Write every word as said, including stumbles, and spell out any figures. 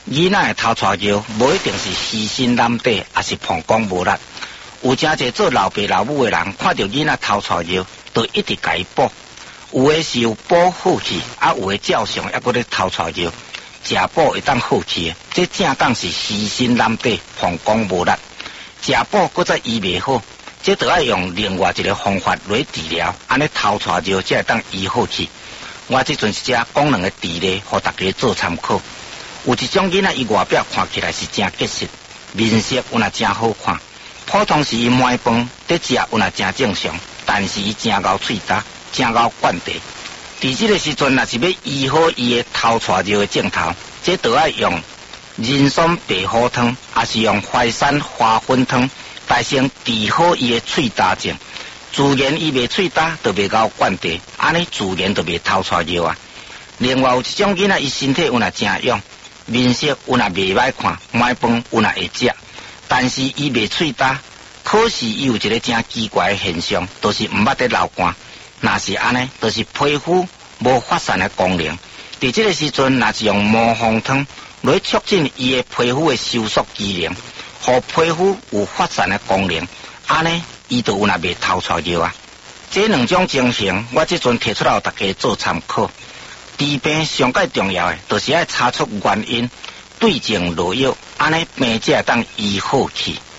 囡仔的头带尿，无一定是虚心难底，也是膀胱无力。有真侪做老爸老母的人，看到囡仔头带尿，就一直甲伊补。有的是有补好去，啊有的照常还搁咧头带尿，食补会当好去的，这正当是虚心难底，膀胱无力。食补搁再医袂好，这就要用另外一个方法来治疗，安尼头带尿才会当医好去。我这阵是只讲两个治例，互大家做参考。有一种囡仔，伊外表看起来是真结实，面色有那真好看，普通是伊买饭得食有那真正常，但是伊真咬喙焦，真咬灌地。伫这个时阵，若是要医好伊的头带尿的症头，这就要用人参白虎汤，也是用淮山花粉汤，来先治好伊的喙焦症。自然伊袂喙焦，就袂咬灌地，安尼自然就袂头带尿啊。另外有一种囡仔，伊身体有那真勇，面色有那袂歹看，买饭有那会食，但是伊袂喙焦，可是伊有一个真奇怪的现象，就是毋捌得流汗。若是安尼，就是皮肤无发散的功能。伫这个时阵，若是用毛红汤来促进伊的皮肤的收缩机能，互皮肤有发散的功能，安尼伊就有那袂头带尿啊。这两种情形，我这阵提出来，大家做参考。治病上界重要的，就是要查出原因，对症落药，安尼病才会当医好去。